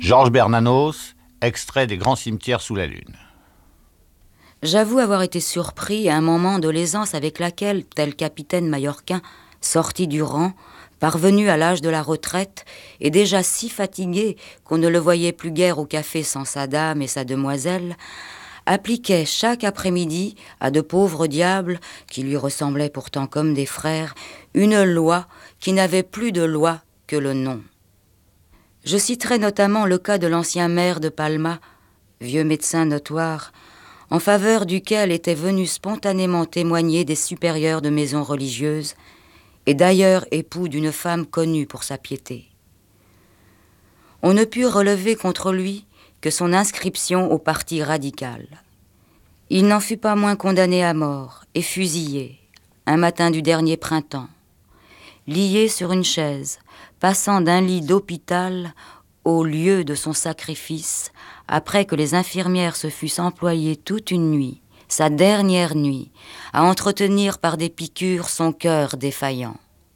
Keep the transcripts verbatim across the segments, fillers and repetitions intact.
Georges Bernanos, extrait des Grands cimetières sous la lune. J'avoue avoir été surpris à un moment de l'aisance avec laquelle, tel capitaine mallorquin, sorti du rang, parvenu à l'âge de la retraite, et déjà si fatigué qu'on ne le voyait plus guère au café sans sa dame et sa demoiselle, appliquait chaque après-midi à de pauvres diables, qui lui ressemblaient pourtant comme des frères, une loi qui n'avait plus de loi que le nom. Je citerai notamment le cas de l'ancien maire de Palma, vieux médecin notoire, en faveur duquel étaient venus spontanément témoigner des supérieurs de maisons religieuses, et d'ailleurs époux d'une femme connue pour sa piété. On ne put relever contre lui que son inscription au parti radical. Il n'en fut pas moins condamné à mort et fusillé, un matin du dernier printemps, lié sur une chaise, passant d'un lit d'hôpital au lieu de son sacrifice, après que les infirmières se fussent employées toute une nuit, sa dernière nuit, à entretenir par des piqûres son cœur défaillant.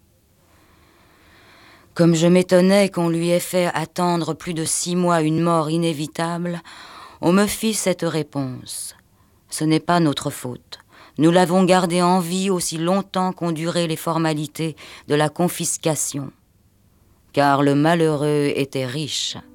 Comme je m'étonnais qu'on lui ait fait attendre plus de six mois une mort inévitable, on me fit cette réponse. Ce n'est pas notre faute. Nous l'avons gardé en vie aussi longtemps qu'ont duré les formalités de la confiscation. Car le malheureux était riche.